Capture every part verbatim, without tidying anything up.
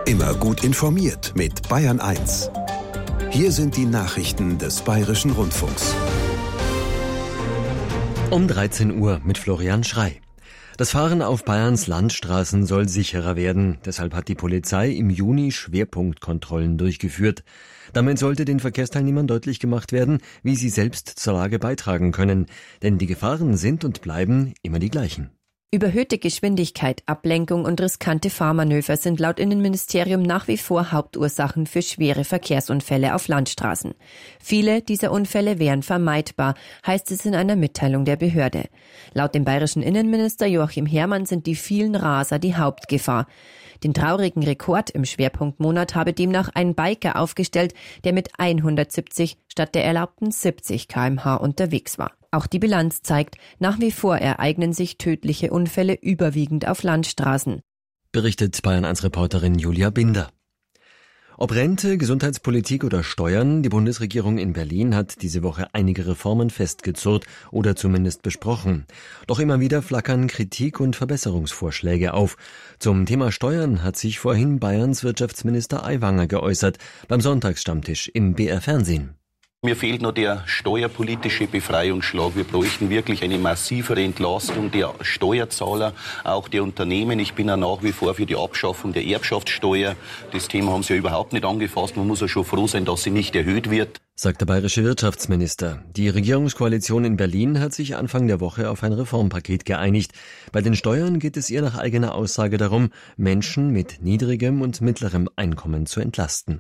Immer gut informiert mit Bayern eins. Hier sind die Nachrichten des Bayerischen Rundfunks. Um dreizehn Uhr mit Florian Schrey. Das Fahren auf Bayerns Landstraßen soll sicherer werden. Deshalb hat die Polizei im Juni Schwerpunktkontrollen durchgeführt. Damit sollte den Verkehrsteilnehmern deutlich gemacht werden, wie sie selbst zur Lage beitragen können. Denn die Gefahren sind und bleiben immer die gleichen. Überhöhte Geschwindigkeit, Ablenkung und riskante Fahrmanöver sind laut Innenministerium nach wie vor Hauptursachen für schwere Verkehrsunfälle auf Landstraßen. Viele dieser Unfälle wären vermeidbar, heißt es in einer Mitteilung der Behörde. Laut dem bayerischen Innenminister Joachim Herrmann sind die vielen Raser die Hauptgefahr. Den traurigen Rekord im Schwerpunktmonat habe demnach ein Biker aufgestellt, der mit hundertsiebzig statt der erlaubten siebzig Kilometer pro Stunde unterwegs war. Auch die Bilanz zeigt, nach wie vor ereignen sich tödliche Unfälle überwiegend auf Landstraßen. Berichtet Bayern eins Reporterin Julia Binder. Ob Rente, Gesundheitspolitik oder Steuern, die Bundesregierung in Berlin hat diese Woche einige Reformen festgezurrt oder zumindest besprochen. Doch immer wieder flackern Kritik und Verbesserungsvorschläge auf. Zum Thema Steuern hat sich vorhin Bayerns Wirtschaftsminister Aiwanger geäußert, beim Sonntagsstammtisch im B R Fernsehen. Mir fehlt noch der steuerpolitische Befreiungsschlag. Wir bräuchten wirklich eine massivere Entlastung der Steuerzahler, auch der Unternehmen. Ich bin ja nach wie vor für die Abschaffung der Erbschaftssteuer. Das Thema haben Sie ja überhaupt nicht angefasst. Man muss ja schon froh sein, dass sie nicht erhöht wird, sagt der bayerische Wirtschaftsminister. Die Regierungskoalition in Berlin hat sich Anfang der Woche auf ein Reformpaket geeinigt. Bei den Steuern geht es ihr nach eigener Aussage darum, Menschen mit niedrigem und mittlerem Einkommen zu entlasten.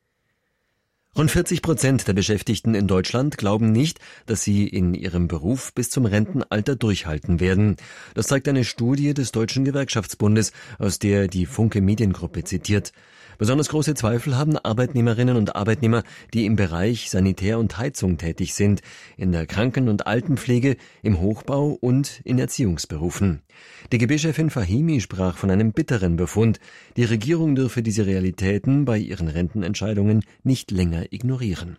Rund vierzig Prozent der Beschäftigten in Deutschland glauben nicht, dass sie in ihrem Beruf bis zum Rentenalter durchhalten werden. Das zeigt eine Studie des Deutschen Gewerkschaftsbundes, aus der die Funke Mediengruppe zitiert. Besonders große Zweifel haben Arbeitnehmerinnen und Arbeitnehmer, die im Bereich Sanitär und Heizung tätig sind, in der Kranken- und Altenpflege, im Hochbau und in Erziehungsberufen. D G B-Chefin Fahimi sprach von einem bitteren Befund. Die Regierung dürfe diese Realitäten bei ihren Rentenentscheidungen nicht länger ignorieren.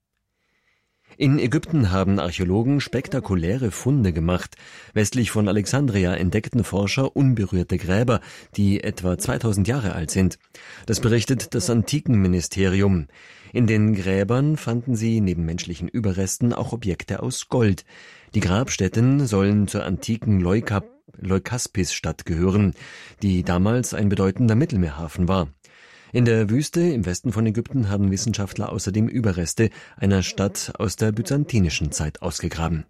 In Ägypten haben Archäologen spektakuläre Funde gemacht. Westlich von Alexandria entdeckten Forscher unberührte Gräber, die etwa zweitausend Jahre alt sind. Das berichtet das Antikenministerium. In den Gräbern fanden sie neben menschlichen Überresten auch Objekte aus Gold. Die Grabstätten sollen zur antiken Leuka- Leukaspis-Stadt gehören, die damals ein bedeutender Mittelmeerhafen war. In der Wüste im Westen von Ägypten haben Wissenschaftler außerdem Überreste einer Stadt aus der byzantinischen Zeit ausgegraben.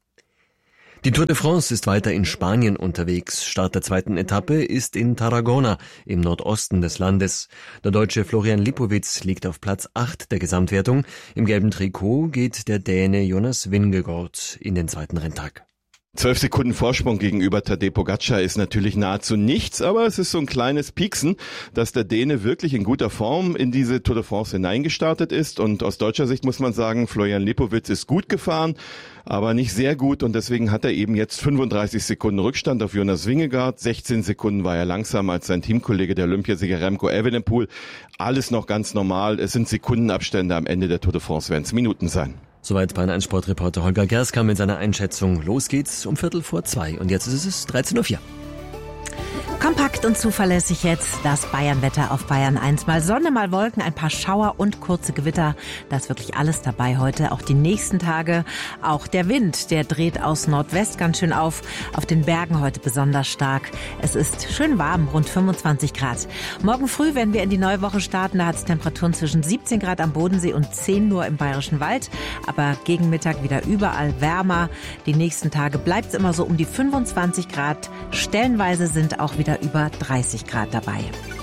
Die Tour de France ist weiter in Spanien unterwegs. Start der zweiten Etappe ist in Tarragona im Nordosten des Landes. Der Deutsche Florian Lipowitz liegt auf Platz acht der Gesamtwertung. Im gelben Trikot geht der Däne Jonas Vingegaard in den zweiten Renntag. Zwölf Sekunden Vorsprung gegenüber Tadej Pogačar ist natürlich nahezu nichts, aber es ist so ein kleines Pieksen, dass der Däne wirklich in guter Form in diese Tour de France hineingestartet ist. Und aus deutscher Sicht muss man sagen, Florian Lipowitz ist gut gefahren, aber nicht sehr gut. Und deswegen hat er eben jetzt fünfunddreißig Sekunden Rückstand auf Jonas Vingegaard. sechzehn Sekunden war er langsamer als sein Teamkollege, der Olympiasieger Remco Evenepoel. Alles noch ganz normal. Es sind Sekundenabstände. Am Ende der Tour de France werden es Minuten sein. Soweit Bayern eins Sportreporter Holger Gerska mit seiner Einschätzung. Los geht's um Viertel vor zwei und jetzt ist es dreizehn Uhr vier. Kompakt und zuverlässig jetzt das Bayernwetter auf Bayern eins. Mal Sonne, mal Wolken, ein paar Schauer und kurze Gewitter. Da ist wirklich alles dabei heute, auch die nächsten Tage. Auch der Wind, der dreht aus Nordwest ganz schön auf. Auf den Bergen heute besonders stark. Es ist schön warm, rund fünfundzwanzig Grad. Morgen früh, wenn wir in die neue Woche starten, da hat es Temperaturen zwischen siebzehn Grad am Bodensee und zehn nur im Bayerischen Wald. Aber gegen Mittag wieder überall wärmer. Die nächsten Tage bleibt es immer so um die fünfundzwanzig Grad. Stellenweise sind auch wieder über dreißig Grad dabei.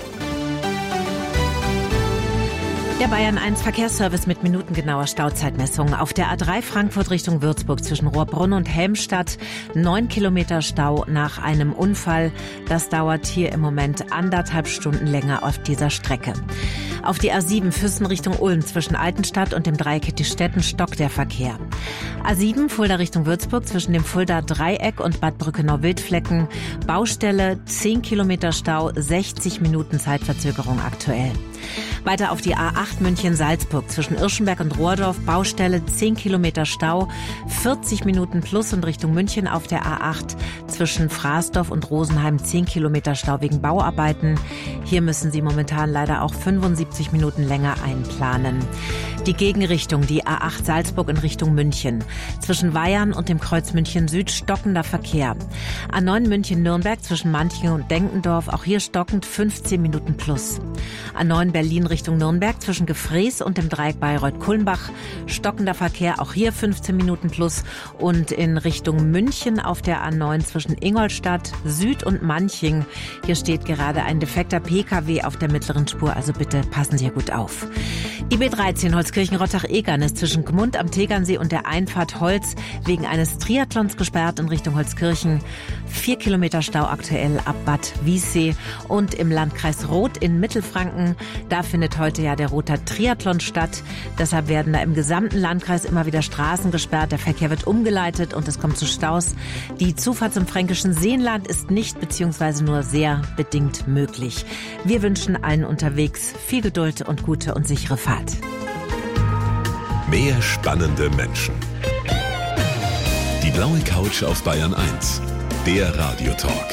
Der Bayern eins Verkehrsservice mit minutengenauer Stauzeitmessung. Auf der A drei Frankfurt Richtung Würzburg zwischen Rohrbrunn und Helmstadt. Neun Kilometer Stau nach einem Unfall. Das dauert hier im Moment anderthalb Stunden länger auf dieser Strecke. Auf die A sieben Füssen Richtung Ulm zwischen Altenstadt und dem Dreieck Ettistetten stockt der Verkehr. A sieben Fulda Richtung Würzburg zwischen dem Fulda Dreieck und Bad Brückenau-Wildflecken. Baustelle, zehn Kilometer Stau, sechzig Minuten Zeitverzögerung aktuell. Weiter auf die A acht München-Salzburg zwischen Irschenberg und Rohrdorf. Baustelle, zehn Kilometer Stau, vierzig Minuten plus und Richtung München auf der A acht zwischen Fraßdorf und Rosenheim zehn Kilometer Stau wegen Bauarbeiten. Hier müssen Sie momentan leider auch fünfundsiebzig Minuten länger einplanen. Die Gegenrichtung, die A acht Salzburg in Richtung München. Zwischen Weyarn und dem Kreuz München Süd stockender Verkehr. A neun München-Nürnberg zwischen Manching und Denkendorf, auch hier stockend fünfzehn Minuten plus. A neun Berlin Richtung Nürnberg zwischen Gefrees und dem Dreieck Bayreuth-Kulmbach. Stockender Verkehr, auch hier fünfzehn Minuten plus. Und in Richtung München auf der A neun zwischen Ingolstadt Süd und Manching. Hier steht gerade ein defekter P K W auf der mittleren Spur, also bitte passen Sie gut auf. Die B dreizehn Holzkirchen-Rottach-Egern ist zwischen Gmund am Tegernsee und der Einfahrt Holz wegen eines Triathlons gesperrt in Richtung Holzkirchen. Vier Kilometer Stau aktuell ab Bad Wiessee. Und im Landkreis Roth in Mittelfranken, da findet heute ja der Rother Triathlon statt. Deshalb werden da im gesamten Landkreis immer wieder Straßen gesperrt. Der Verkehr wird umgeleitet und es kommt zu Staus. Die Zufahrt zum fränkischen Seenland ist nicht bzw. nur sehr bedingt möglich. Wir wünschen allen unterwegs viel Geduld und gute und sichere Fahrt. Mehr spannende Menschen. Die blaue Couch auf Bayern eins. Der Radiotalk.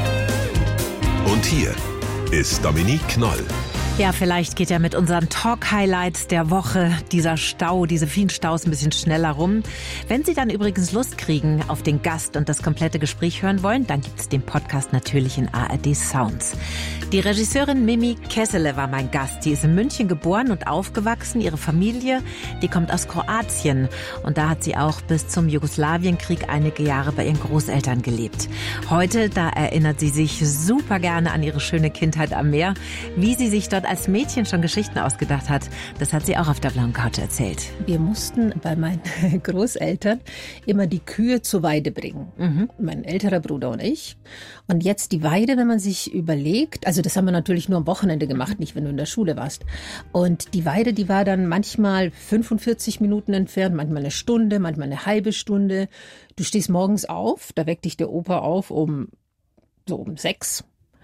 Und hier ist Dominique Knoll. Ja, vielleicht geht ja mit unseren Talk-Highlights der Woche dieser Stau, diese vielen Staus ein bisschen schneller rum. Wenn Sie dann übrigens Lust kriegen auf den Gast und das komplette Gespräch hören wollen, dann gibt es den Podcast natürlich in A R D Sounds. Die Regisseurin Mimi Kessele war mein Gast. Die ist in München geboren und aufgewachsen. Ihre Familie, die kommt aus Kroatien. Und da hat sie auch bis zum Jugoslawienkrieg einige Jahre bei ihren Großeltern gelebt. Heute, da erinnert sie sich super gerne an ihre schöne Kindheit am Meer. Wie sie sich dort als Mädchen schon Geschichten ausgedacht hat, das hat sie auch auf der blauen Couch erzählt. Wir mussten bei meinen Großeltern immer die Kühe zur Weide bringen. Mhm. Mein älterer Bruder und ich. Und jetzt die Weide, wenn man sich überlegt, also das haben wir natürlich nur am Wochenende gemacht, nicht wenn du in der Schule warst. Und die Weide, die war dann manchmal fünfundvierzig Minuten entfernt, manchmal eine Stunde, manchmal eine halbe Stunde. Du stehst morgens auf, da weckt dich der Opa auf um so um sechs.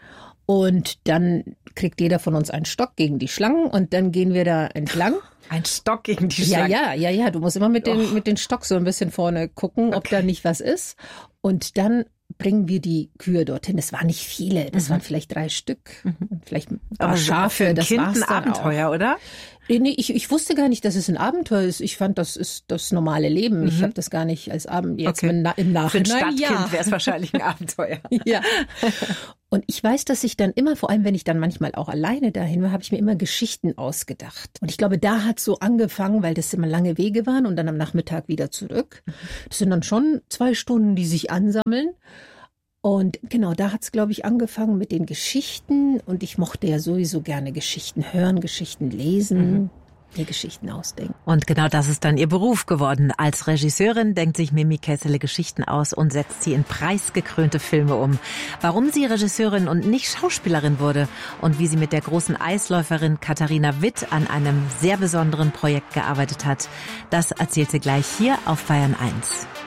Und dann kriegt jeder von uns einen Stock gegen die Schlangen und dann gehen wir da entlang. Ein Stock gegen die Schlangen? Ja, ja, ja, ja. Du musst immer mit den, oh. mit den Stock so ein bisschen vorne gucken, okay. ob da nicht was ist. Und dann bringen wir die Kühe dorthin. Das waren nicht viele, das mhm. waren vielleicht drei Stück. Mhm. Vielleicht ein paar Aber Schafe, für das kind war's ein dann Abenteuer, auch. Oder? Nee, ich, ich wusste gar nicht, dass es ein Abenteuer ist. Ich fand, das ist das normale Leben. Mhm. Ich habe das gar nicht als Abend jetzt okay. im Nachhinein. Für ein Stadtkind ja. wäre es wahrscheinlich ein Abenteuer. Ja. Und ich weiß, dass ich dann immer, vor allem wenn ich dann manchmal auch alleine dahin war, habe ich mir immer Geschichten ausgedacht. Und ich glaube, da hat es so angefangen, weil das immer lange Wege waren und dann am Nachmittag wieder zurück. Das sind dann schon zwei Stunden, die sich ansammeln. Und genau, da hat es, glaube ich, angefangen mit den Geschichten. Und ich mochte ja sowieso gerne Geschichten hören, Geschichten lesen. Mhm. Mir Geschichten ausdenken. Und genau das ist dann ihr Beruf geworden. Als Regisseurin denkt sich Mimi Kessele Geschichten aus und setzt sie in preisgekrönte Filme um. Warum sie Regisseurin und nicht Schauspielerin wurde und wie sie mit der großen Eisläuferin Katharina Witt an einem sehr besonderen Projekt gearbeitet hat, das erzählt sie gleich hier auf Bayern eins.